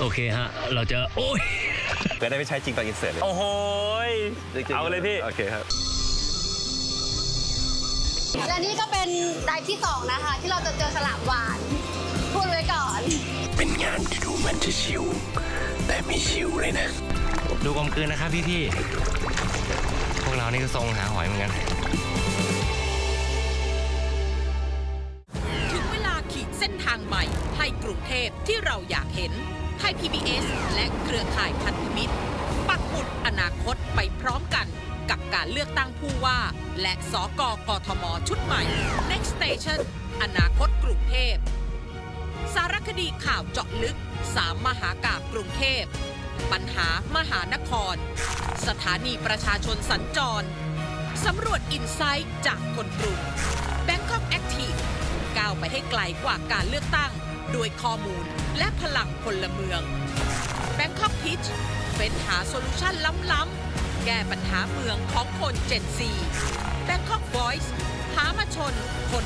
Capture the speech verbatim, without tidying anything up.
โอเคฮะเราจะโอ้ยก็ได้ไปใช้จริงตอนอินเสิร์ตเลยโอ้โหเอาเลยพี่โอเคครับและนี่ก็เป็นไดฟ์ที่สองนะคะที่เราจะเจอฉลามวาฬพูดไว้ก่อนเป็นงานที่ดูมันจะชิวแต่ไม่ชิวเลยนะดูกลมกลืนนะครับพี่ๆพวกเรานี่ก็ทรงหาหอยเหมือนกันถึงเวลาขีดเส้นทางใหม่ให้กรุงเทพที่เราอยากเห็นไทย พี บี เอส และเครือข่ายพันธมิตรปักหมุดอนาคตไปพร้อมกันกับการเลือกตั้งผู้ว่าและสกกทมชุดใหม่ Next Station อนาคตกรุงเทพสารคดีข่าวเจาะลึกสามมหากาพย์กรุงเทพปัญหามหานครสถานีประชาชนสัญจรสำรวจอินไซต์จากคนกรุง Bangkok Active ก้าวไปให้ไกลกว่าการเลือกตั้งด้วยข้อมูลและพลังพลเมือง Bangkok Pitch เป็นหาโซลูชันล้ำๆแก้ปัญหาเมืองของคน Gen Z Bangkok Voice หามาชนคน